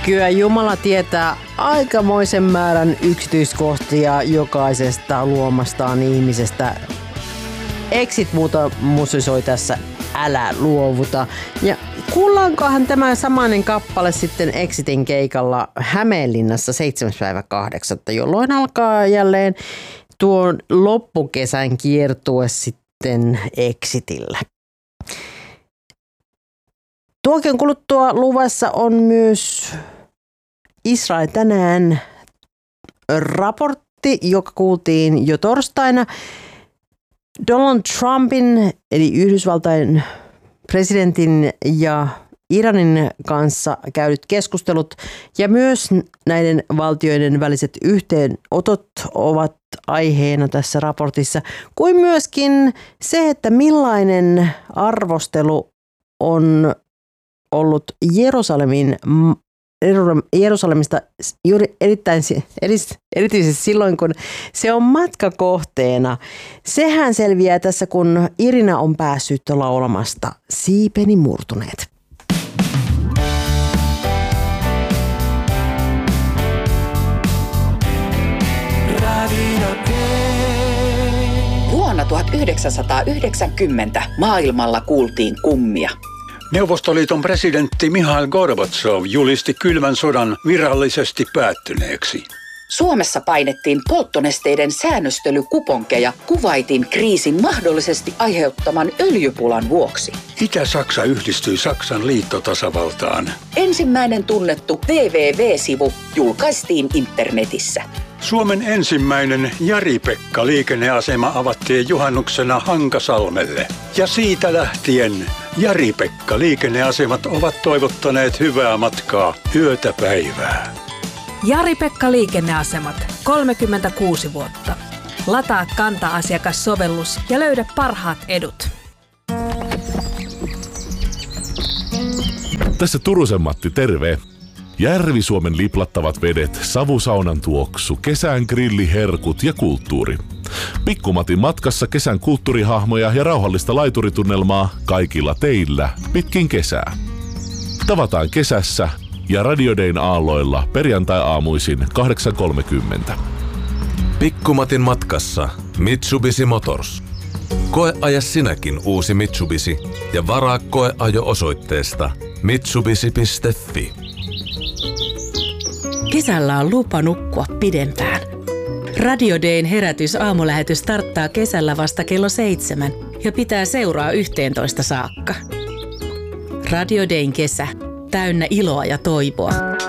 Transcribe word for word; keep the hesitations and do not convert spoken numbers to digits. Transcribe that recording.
Kyllä Jumala tietää aikamoisen määrän yksityiskohtia jokaisesta luomastaan ihmisestä. Exit muuta musisoi tässä Älä luovuta. Ja kuullaankohan tämä samainen kappale sitten Exitin keikalla Hämeenlinnassa seitsemäs päivä kahdeksatta, jolloin alkaa jälleen tuon loppukesän kiertue sitten Exitillä. Tuokin kuluttua luvassa on myös Israel tänään raportti, joka kuultiin jo torstaina. Donald Trumpin eli Yhdysvaltain presidentin ja Iranin kanssa käydyt keskustelut ja myös näiden valtioiden väliset yhteenotot ovat aiheena tässä raportissa, kuin myöskin se, että millainen arvostelu on ollut Jerusalemin, Jerusalemista juuri erittäin, erityisesti silloin, kun se on matkakohteena. Sehän selviää tässä, kun Irina on päässyt laulamasta Siipeni murtuneet. Vuonna tuhatyhdeksänsataayhdeksänkymmentä maailmalla kuultiin kummia. Neuvostoliiton presidentti Mihail Gorbatsov julisti kylmän sodan virallisesti päättyneeksi. Suomessa painettiin polttonesteiden säännöstelykuponkeja Kuwaitin kriisin mahdollisesti aiheuttaman öljypulan vuoksi. Itä-Saksa yhdistyi Saksan liittotasavaltaan. Ensimmäinen tunnettu double-u double-u double-u-sivu julkaistiin internetissä. Suomen ensimmäinen Jari-Pekka-liikenneasema avattiin juhannuksena Hankasalmelle. Ja siitä lähtien Jari-Pekka-liikenneasemat ovat toivottaneet hyvää matkaa yötä päivää. Jari-Pekka-liikenneasemat, kolmekymmentäkuusi vuotta. Lataa Kanta-asiakassovellus ja löydä parhaat edut. Tässä Turusen Matti, terve! Järvi-Suomen liplattavat vedet, savusaunan tuoksu, kesän grilliherkut ja kulttuuri. Pikkumatin matkassa kesän kulttuurihahmoja ja rauhallista laituritunnelmaa kaikilla teillä pitkin kesää. Tavataan kesässä ja Radio Dayn aalloilla perjantai-aamuisin kahdeksan kolmekymmentä. Pikkumatin matkassa Mitsubishi Motors. Koeaja sinäkin uusi Mitsubishi ja varaa koeajo osoitteesta mitsubishi piste fi. Kesällä on lupa nukkua pidempään. Radio Dayn herätys aamulähetys starttaa kesällä vasta kello seitsemän ja pitää seuraa yhteentoista saakka. Radio Dayn kesä, täynnä iloa ja toivoa.